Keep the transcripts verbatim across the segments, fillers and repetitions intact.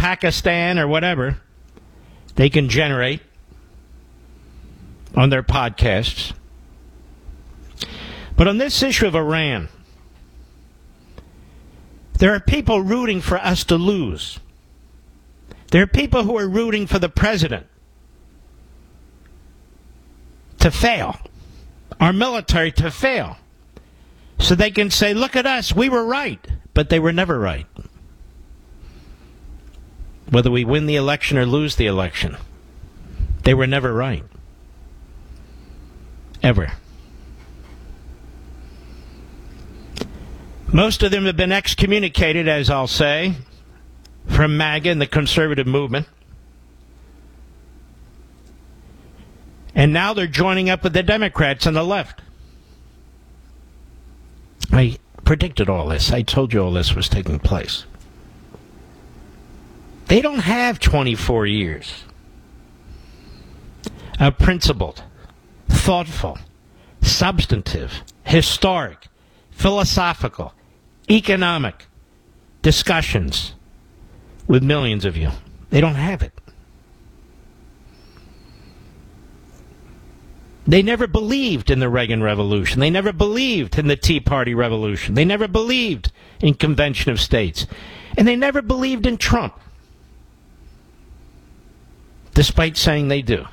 Pakistan or whatever they can generate on their podcasts. But on this issue of Iran, there are people rooting for us to lose. There are people who are rooting for the president to fail, our military to fail, so they can say, look at us, we were right, but they were never right. Whether we win the election or lose the election, they were never right. Ever. Most of them have been excommunicated, as I'll say, from MAGA and the conservative movement. And now they're joining up with the Democrats on the left. I predicted all this. I told you all this was taking place. They don't have twenty-four years of principled, thoughtful, substantive, historic, philosophical, economic discussions with millions of you. They don't have it. They never believed in the Reagan Revolution. They never believed in the Tea Party Revolution. They never believed in Convention of States. And they never believed in Trump, despite saying they do.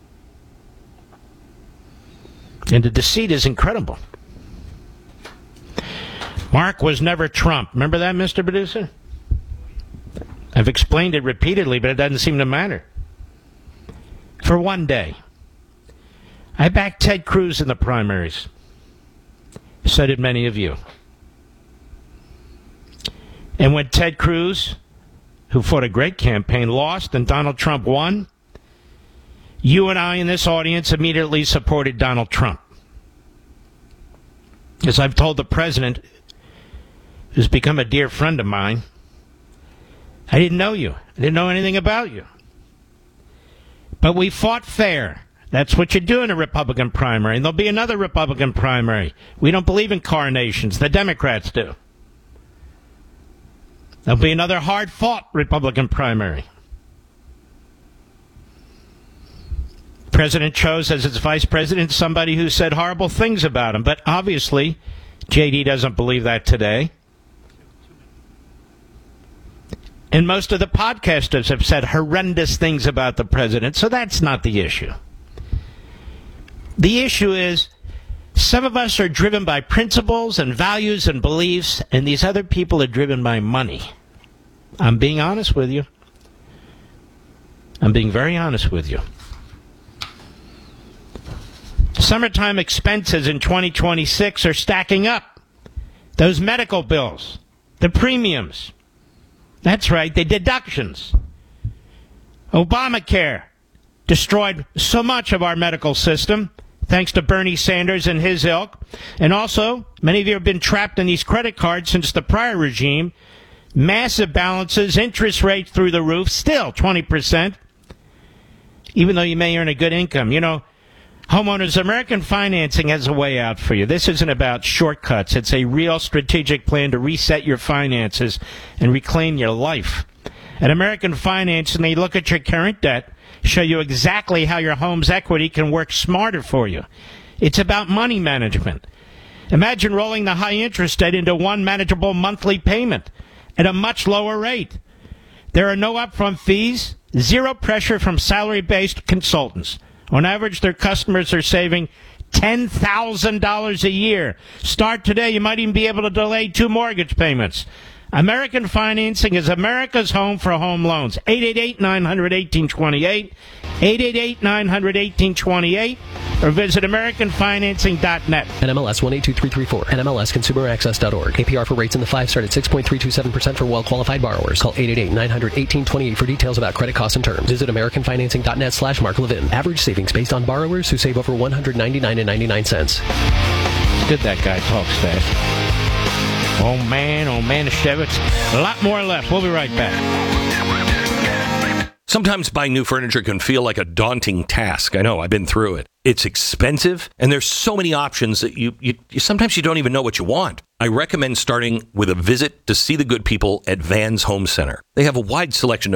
And the deceit is incredible. Mark was never Trump. Remember that, Mister Producer? I've explained it repeatedly, but it doesn't seem to matter. For one day, I backed Ted Cruz in the primaries. So did many of you. And when Ted Cruz, who fought a great campaign, lost and Donald Trump won, you and I in this audience immediately supported Donald Trump. As I've told the president, who's become a dear friend of mine, I didn't know you. I didn't know anything about you. But we fought fair. That's what you do in a Republican primary. And there'll be another Republican primary. We don't believe in coronations. The Democrats do. There'll be another hard-fought Republican primary. The president chose as his vice president somebody who said horrible things about him. But obviously, J D doesn't believe that today. And most of the podcasters have said horrendous things about the president, so that's not the issue. The issue is some of us are driven by principles and values and beliefs, and these other people are driven by money. I'm being honest with you. I'm being very honest with you. Summertime expenses in twenty twenty-six are stacking up. Those medical bills, the premiums. That's right, the deductions. Obamacare destroyed so much of our medical system, thanks to Bernie Sanders and his ilk. And also, many of you have been trapped in these credit cards since the prior regime. Massive balances, interest rates through the roof, still twenty percent, even though you may earn a good income. You know, homeowners, American Financing has a way out for you. This isn't about shortcuts. It's a real strategic plan to reset your finances and reclaim your life. At American Financing, they look at your current debt, show you exactly how your home's equity can work smarter for you. It's about money management. Imagine rolling the high interest debt into one manageable monthly payment at a much lower rate. There are no upfront fees, zero pressure from salary-based consultants. On average, their customers are saving ten thousand dollars a year. Start today. You might even be able to delay two mortgage payments. American Financing is America's home for home loans. eight eight eight, nine hundred, eighteen twenty-eight. eight eight eight, nine hundred, eighteen twenty-eight. Or visit American Financing dot net. N M L S one eight two three three four. N M L S consumer access dot org. A P R for rates in the five start at six point three two seven percent for well-qualified borrowers. Call eight eight eight, nine hundred, eighteen twenty-eight for details about credit costs and terms. Visit American Financing dot net slash Mark Levin. Average savings based on borrowers who save over one hundred ninety-nine dollars and ninety-nine cents. It's good that guy talks fast. Oh, man, oh, man, Manischewitz. A lot more left. We'll be right back. Sometimes buying new furniture can feel like a daunting task. I know, I've been through it. It's expensive, and there's so many options that you, you, you sometimes you don't even know what you want. I recommend starting with a visit to see the good people at Vans Home Center. They have a wide selection of